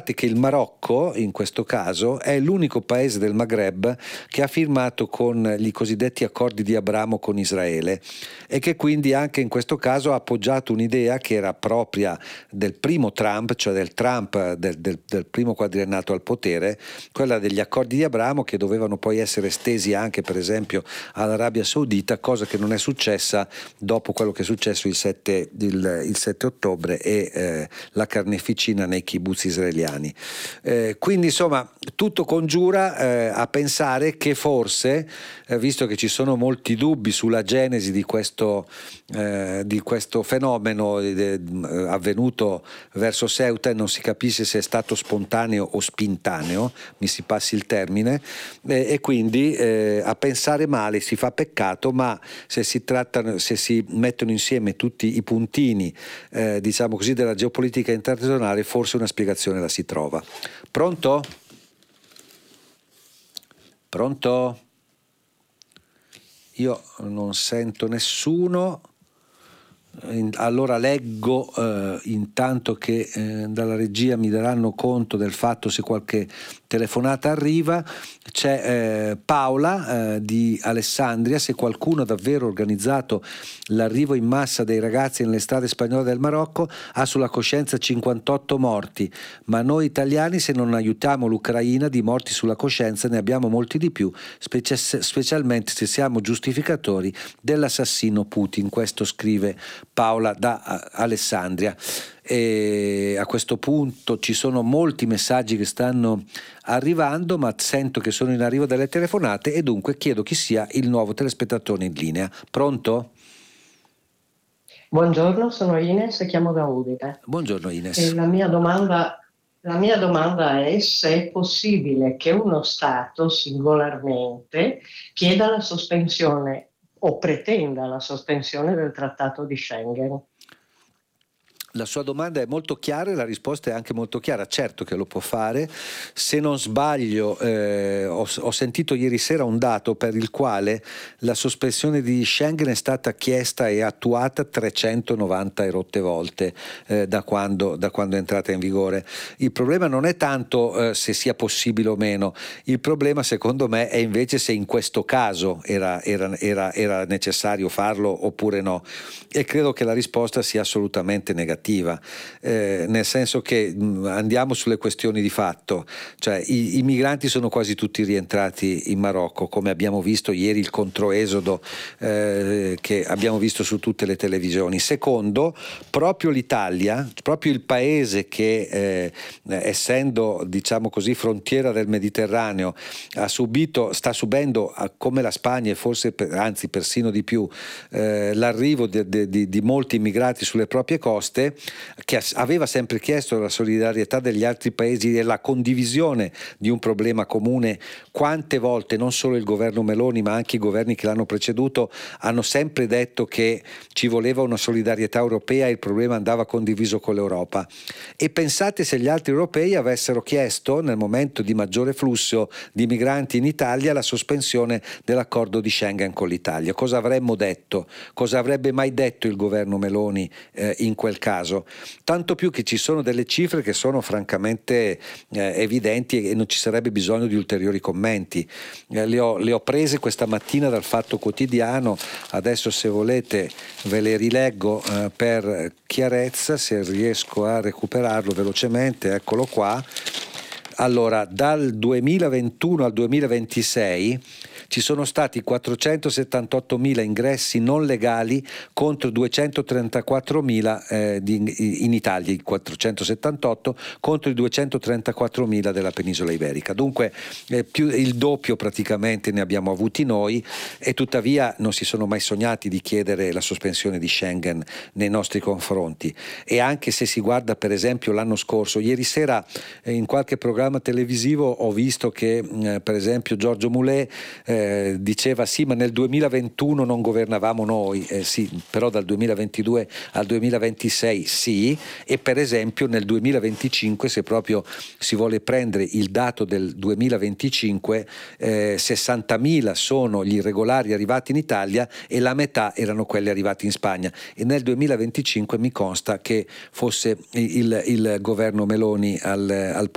Pensate che il Marocco, in questo caso, è l'unico paese del Maghreb che ha firmato con i cosiddetti accordi di Abramo con Israele e che quindi anche in questo caso ha appoggiato un'idea che era propria del primo Trump, cioè del Trump del primo quadriennato al potere, quella degli accordi di Abramo che dovevano poi essere estesi anche per esempio all'Arabia Saudita, cosa che non è successa dopo quello che è successo il 7 ottobre e la carneficina nei kibbutz israeliani. Quindi insomma tutto congiura a pensare che forse, visto che ci sono molti dubbi sulla genesi di questo fenomeno avvenuto verso Ceuta e non si capisce se è stato spontaneo o spintaneo, mi si passi il termine, e quindi a pensare male si fa peccato, ma se si mettono insieme tutti i puntini diciamo così della geopolitica internazionale, forse una spiegazione la si trova. Pronto? Pronto? Io non sento nessuno. Allora leggo intanto che dalla regia mi daranno conto del fatto se qualche telefonata arriva. C'è Paola di Alessandria: se qualcuno ha davvero organizzato l'arrivo in massa dei ragazzi nelle strade spagnole del Marocco ha sulla coscienza 58 morti, ma noi italiani, se non aiutiamo l'Ucraina, di morti sulla coscienza ne abbiamo molti di più, specialmente se siamo giustificatori dell'assassino Putin. Questo scrive Paola da Alessandria. E a questo punto ci sono molti messaggi che stanno arrivando, ma sento che sono in arrivo delle telefonate e dunque chiedo chi sia il nuovo telespettatore in linea. Pronto? Buongiorno, sono Ines e chiamo da Udine. Buongiorno Ines. E la mia domanda è se è possibile che uno Stato singolarmente chieda la sospensione o pretenda la sospensione del Trattato di Schengen. La sua domanda è molto chiara e la risposta è anche molto chiara. Certo che lo può fare. Se non sbaglio, ho sentito ieri sera un dato per il quale la sospensione di Schengen è stata chiesta e attuata 390 e rotte volte da quando è entrata in vigore. Il problema non è tanto se sia possibile o meno, il problema secondo me è invece se in questo caso era necessario farlo oppure no, e credo che la risposta sia assolutamente negativa. Nel senso che andiamo sulle questioni di fatto, cioè i migranti sono quasi tutti rientrati in Marocco, come abbiamo visto ieri il controesodo che abbiamo visto su tutte le televisioni. Secondo, proprio l'Italia, proprio il paese che essendo diciamo così frontiera del Mediterraneo sta subendo come la Spagna e forse anzi persino di più l'arrivo di molti immigrati sulle proprie coste, che aveva sempre chiesto la solidarietà degli altri paesi e la condivisione di un problema comune. Quante volte non solo il governo Meloni ma anche i governi che l'hanno preceduto hanno sempre detto che ci voleva una solidarietà europea e il problema andava condiviso con l'Europa. E pensate se gli altri europei avessero chiesto nel momento di maggiore flusso di migranti in Italia la sospensione dell'accordo di Schengen con l'Italia, cosa avremmo detto? Cosa avrebbe mai detto il governo Meloni in quel caso? Tanto più che ci sono delle cifre che sono francamente evidenti e non ci sarebbe bisogno di ulteriori commenti. Le ho prese questa mattina dal Fatto Quotidiano, adesso se volete ve le rileggo per chiarezza, se riesco a recuperarlo velocemente. Eccolo qua. Allora, dal 2021 al 2026 ci sono stati 478.000 ingressi non legali contro 234.000 in Italia, 478 contro i 234.000 della penisola iberica. Dunque più il doppio praticamente ne abbiamo avuti noi, e tuttavia non si sono mai sognati di chiedere la sospensione di Schengen nei nostri confronti. E anche se si guarda per esempio l'anno scorso, ieri sera in qualche programma televisivo ho visto che per esempio Giorgio Mulè diceva sì, ma nel 2021 non governavamo noi, sì, però dal 2022 al 2026 sì, e per esempio nel 2025, se proprio si vuole prendere il dato del 2025, 60.000 sono gli irregolari arrivati in Italia e la metà erano quelli arrivati in Spagna, e nel 2025 mi consta che fosse il governo Meloni al